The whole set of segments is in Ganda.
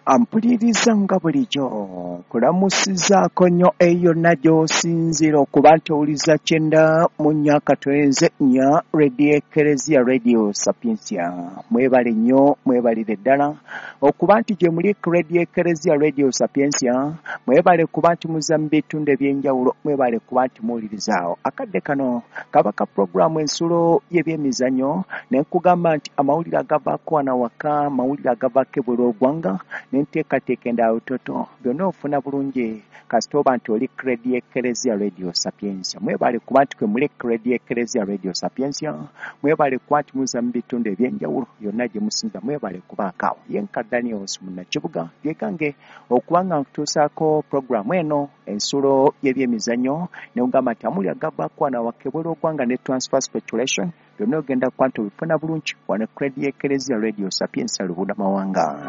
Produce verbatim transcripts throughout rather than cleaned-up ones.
Ampuliriza nga bulijjo kulamusizaako nnyo eyo yonna gy'osinzira okuba nti owuliza kyenda mu nnyaka twenze nnya Radio Eklezia Radio Sapiensia. Mwebale nnyo, mwebalire ddala okuba nti gye muli Radio Eklezia Radio Sapiensia, mwebale kuba nti muzza mu bitundu eby'enjawulo, mwebale kuba nti muwulirizaawo. Akadde kano kabaka puroguramu ensulo y'ebyemizannyo ne nkugamba nti amawulire agavaako wano waka, amawulire agavaako ebweru w'eggwanga n'enteekateeka endala utoto byonna ofuna bulungi kasita oba nti oli Radio Eklezia Radio Sapiensia. Mwebale kuba nti kwe muli Radio Eklezia Radio Sapiensia, mwebale kuba nti muzza mu bitundu eby'enjawulo yonna gye musinza, mwebale kubaakaawo. Ye nka Daniels Munnakibuga byegange okuba nga nkutuusaako puroguramu eno ensulo y'ebyemizannyo ne nkugamba nti amawulire agavaako wano waka ebweru w'eggwanga ne transfer speculation byonna ogenda kuba nti obifuna bulungi wano Radio Eklezia Radio Sapiensia Lubunda Mawanga.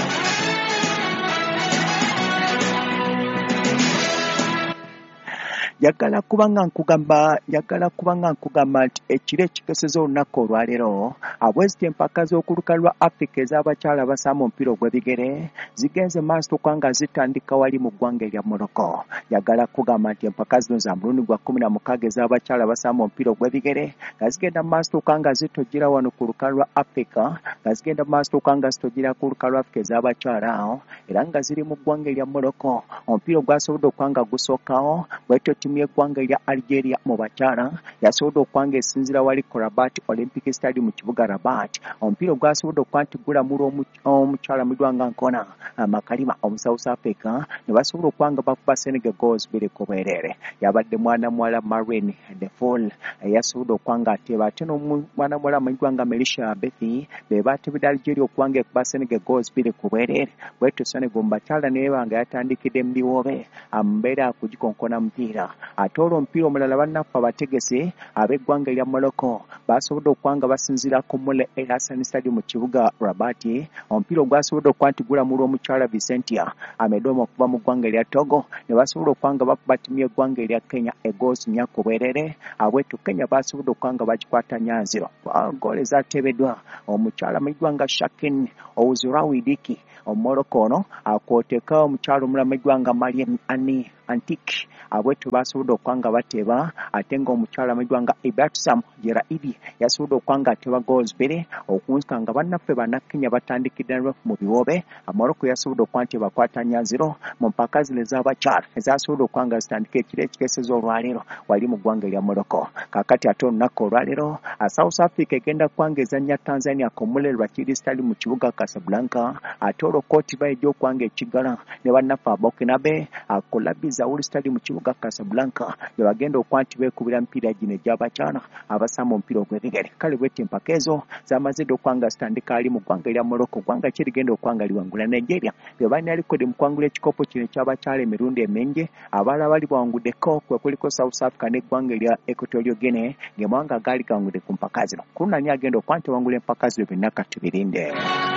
Yagala kubanga nkugamba yagala kubanga nkugamba nti ekiro ekikeseza olunaku olwaleero abweziti empaka z'okuluka lwa Africa ez'abakyala basamba omupiira ogw'ebigere zigenze maaso kwanga zitandika wali mu ggwanga erya Morocco. Yagala kugamba nti empaka zino za mulundi gwa kumi na mukaaga ez'abakyala basamba omupiira ogw'ebigere nga zigenda maaso kwanga zitojjera wano ku luka lwa Africa, nga zigenda maaso kwanga zitojjera ku luka lwa Africa ez'abakyala awo era nga ziri mu ggwanga erya Morocco. Omupiira ogwasobodde okwanga gusookawo bwetyo y'eggwanga erya Algeria mu bakyala yasobodde okwanga esinzira wali ku Rabat Olympic Stadium mu kibuga Rabat. Omupiira ogwasobodde okuba nti gulamula omukyala Midwanga Nkona Makalima omu South Africa ne basobola okwanga bakuba Senegal goals bbiri ku bwereere. Yabadde mwana muwala Marine the Fool yasobodde okwanga ateeba ate n'omwana muwala Midwanga Melisha Bethi be baatebedde Algeria okwanga ekuba Senegal goals bbiri ku bwereere. Bwetyo Senegal mu bakyala naye banga yatandikidde mu biwoobe ambeera kugikonkona mupiira. Ate olwo omupiira omulala bannaffe abategese ab'eggwanga erya Morocco basobodde okwanga basinziira ku Moulay El Hassan Stadium mu kibuga Rabat. Omupiira ogwasobodde okuba nti gulamula omukyala Vicentia Amedoma okuva mu ggwanga erya Togo ne basobola okwanga bakuba ttiimu y'eggwanga erya Kenya egoosi nnya ku bwereere. Abwetu Kenya basobodde okwanga bagikwata nyanziro. Goolo ezaateebeddwa omukyala Midwanga Shakin Ouzraoui Diki Omorocco ono akwoteka omukyala omulala Midwanga Mariam Ani Antique abwetu basobodde okwanga bateeba ate ng'omukyala Midwanga Ibatsam Jeraidi yasobodde okwanga ateeba goals bbiri okunsika nga bannaffe bannakenya batandikidde mu biwoobe. Morocco yasobodde okuba nti bakwata nyanziro mu mpaka zino ez'abakyala ezasobodde okwanga zitandika ekiro ekikeseza olwaleero wali mu ggwanga erya Morocco. Kaakati ate olunaku olwaleero South Africa egenda kwanga ezannya Tanzania ku Moulay Lwakiri Stadium mu kibuga Casablanca. Ate olwo Cote d'Ivoire ejja okwanga ekiggala ne bannaffe Burkinabe akulabiza Uhuru Stadium mu kibuga Casablanca bwe bagenda okuba nti beekubira mipiira gino egy'abakyala abasamba omupiira ogw'ebigere. Kale bwetyo empaka ezo zamaze okwanga zitandika ali mu ggwanga erya Morocco. Ggwanga ki ligenda okwanga liwangula Nigeria bwe balina likodi mu kwangula ekikopo kino eky'abakyala emirundi emingi. Abalala bali bawanguddeko kwe kuliko South Africa n'eggwanga erya Equatorial Guinea ng'emawanga gaali gawangudde ku mpaka zino. Kunani agenda okuba nti wangula empaka zino byonna kati birinde.